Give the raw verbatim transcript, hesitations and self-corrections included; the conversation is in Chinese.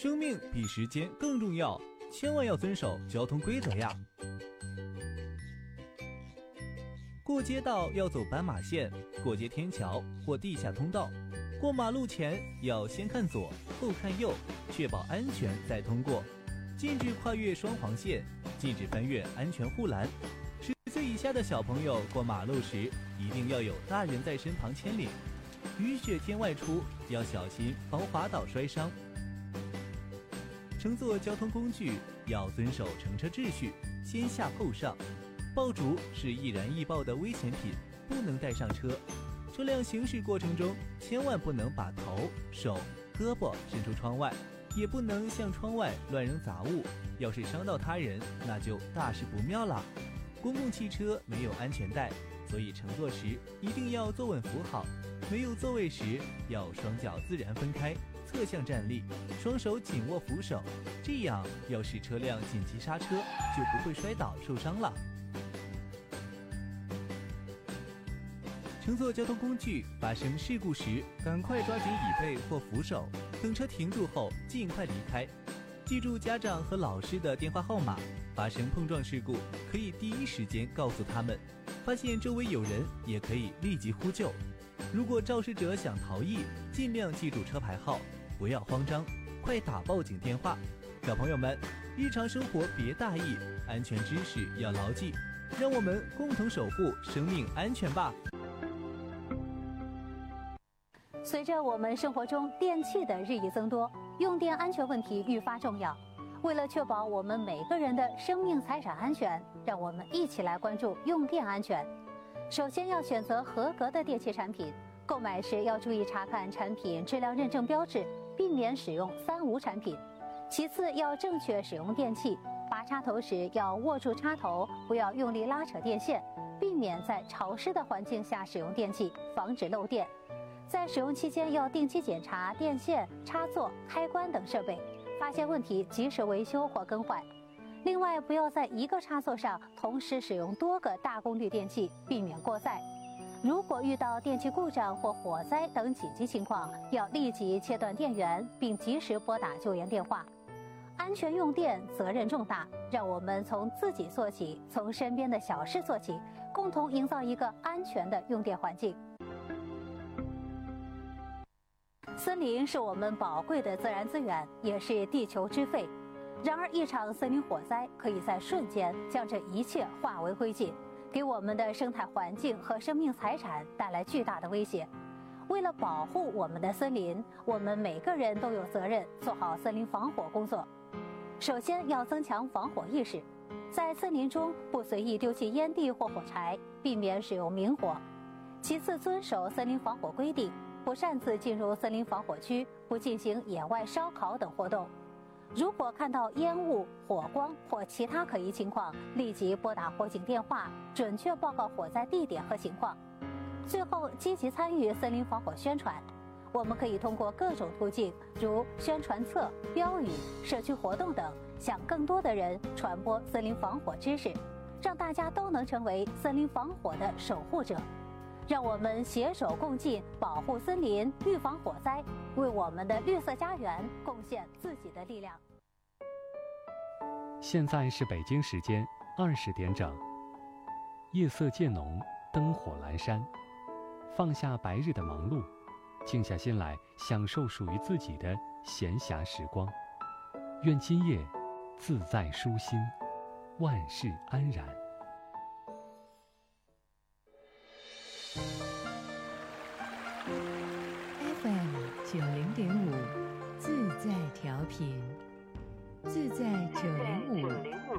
生命比时间更重要，千万要遵守交通规则呀。过街道要走斑马线，过街天桥或地下通道，过马路前要先看左后看右，确保安全再通过。禁止跨越双黄线，禁止翻越安全护栏。十岁以下的小朋友过马路时，一定要有大人在身旁牵领。雨雪天外出要小心防滑倒摔伤。乘坐交通工具要遵守乘车秩序，先下后上。爆竹是易燃易爆的危险品，不能带上车。车辆行驶过程中，千万不能把头、手、胳膊伸出窗外，也不能向窗外乱扔杂物，要是伤到他人，那就大事不妙了。公共汽车没有安全带，所以乘坐时一定要坐稳扶好。没有座位时，要双脚自然分开，侧向站立，双手紧握扶手，这样要是车辆紧急刹车，就不会摔倒受伤了。乘坐交通工具发生事故时，赶快抓紧椅背或扶手，等车停住后尽快离开。记住家长和老师的电话号码，发生碰撞事故可以第一时间告诉他们，发现周围有人也可以立即呼救。如果肇事者想逃逸，尽量记住车牌号，不要慌张，快打报警电话。小朋友们，日常生活别大意，安全知识要牢记，让我们共同守护生命安全吧。 随着我们生活中电器的日益增多，用电安全问题愈发重要。为了确保我们每个人的生命财产安全，让我们一起来关注用电安全。首先要选择合格的电器产品，购买时要注意查看产品质量认证标志，避免使用三无产品。其次要正确使用电器，拔插头时要握住插头，不要用力拉扯电线，避免在潮湿的环境下使用电器，防止漏电。在使用期间要定期检查电线、插座、开关等设备，发现问题及时维修或更换。另外，不要在一个插座上同时使用多个大功率电器，避免过载。如果遇到电器故障或火灾等紧急情况，要立即切断电源，并及时拨打救援电话。安全用电责任重大，让我们从自己做起，从身边的小事做起，共同营造一个安全的用电环境。森林是我们宝贵的自然资源，也是地球之肺。然而，一场森林火灾可以在瞬间将这一切化为灰烬，给我们的生态环境和生命财产带来巨大的威胁。为了保护我们的森林，我们每个人都有责任做好森林防火工作。首先要增强防火意识，在森林中不随意丢弃烟蒂或火柴，避免使用明火。其次，遵守森林防火规定，不擅自进入森林防火区，不进行野外烧烤等活动。如果看到烟雾、火光或其他可疑情况，立即拨打火警电话，准确报告火灾地点和情况。最后，积极参与森林防火宣传。我们可以通过各种途径，如宣传册、标语、社区活动等，向更多的人传播森林防火知识，让大家都能成为森林防火的守护者。让我们携手共进，保护森林，预防火灾，为我们的绿色家园贡献自己的力量。 现在是北京时间二十点整，夜色渐浓，灯火阑珊，放下白日的忙碌，静下心来享受属于自己的闲暇时光。愿今夜自在舒心，万事安然。 F M 九零点五，自在调频，自在九零五。